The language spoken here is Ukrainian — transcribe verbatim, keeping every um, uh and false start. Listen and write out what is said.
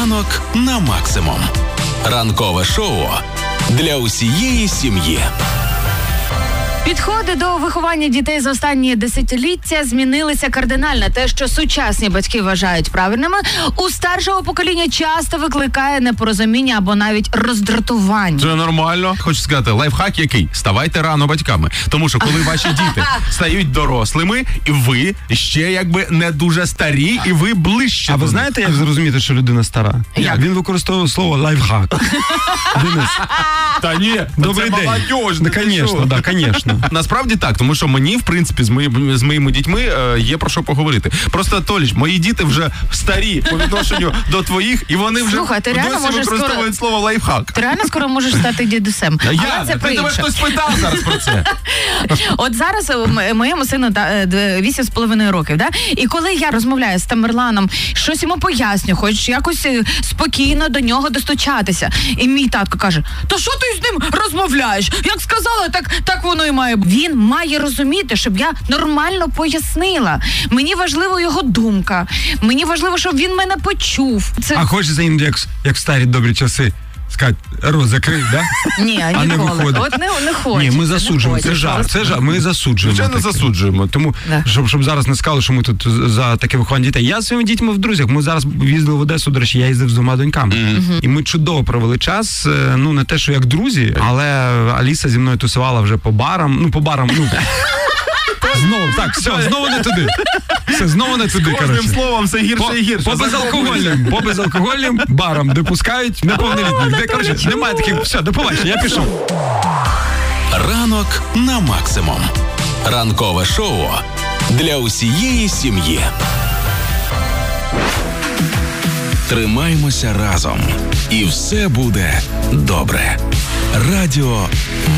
Ранок на максимум. Ранкове шоу для усієї сім'ї. Підходи до виховання дітей за останні десятиліття змінилися кардинально. Те, що сучасні батьки вважають правильними, у старшого покоління часто викликає непорозуміння або навіть роздратування. Це нормально. Хочу сказати, лайфхак який? Ставайте рано батьками. Тому що коли ваші діти стають дорослими, і ви ще якби не дуже старі, і ви ближче. А ви знаєте, як зрозуміти, що людина стара? Як? Він використовує слово лайфхак. Денис. Та ні, Добрий це день. молодіжне. Да, конечно, да, конечно. Насправді так, тому що мені, в принципі, з моїми, з моїми дітьми е, є про що поговорити. Просто, Толіч, мої діти вже старі по відношенню до твоїх, і вони вже Слухай, ти реально досі можеш використовують скоро... слово лайфхак. Ти реально скоро можеш стати дідусем. А Але я, це ти про тебе інше. хтось питав зараз про це. От зараз м- моєму сину вісім з половиною років, да? І коли я розмовляю з Тамерланом, щось йому поясню, хоч якось е, спокійно до нього достучатися. І мій татко каже, то що ти з ним розмовляєш? Як сказала, так, так воно і має. Він має розуміти, щоб я нормально пояснила. Мені важлива його думка. Мені важливо, щоб він мене почув. Це... А хочеться іноді, як, як в старі добрі часи, сказати, рот закрий, да? Ні, А не ніколи. виходить. От не, не хочу. Ні, ми засуджуємо, це жарт, це жарт, ми засуджуємо. Звичайно, таке. засуджуємо. Тому, Да. щоб, щоб зараз не сказали, що ми тут за таке виховання дітей. Я з своїми дітьми в друзях, ми зараз їздили в Одесу, до речі, я їздив з двома доньками. Mm-hmm. І ми чудово провели час, ну не те, що як друзі, але Аліса зі мною тусувала вже по барам, ну по барам, ну... Знову, так, все, знову не туди. Все, знову не туди, Кожним коротше. словом все гірше По, і гірше. по безалкогольним, по безалкогольним барам, де пускають неповнолітніх. Де, коротше, немає таких, все, до побачення, я пішов. Ранок на максимум. Ранкове шоу для усієї сім'ї. Тримаймося разом. І все буде добре. Радіо